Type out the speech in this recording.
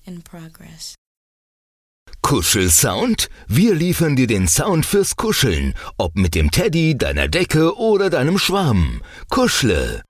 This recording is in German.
in progress. Kuschelsound? Wir liefern dir den Sound fürs Kuscheln, ob mit dem Teddy, deiner Decke oder deinem Schwarm. Kuschle.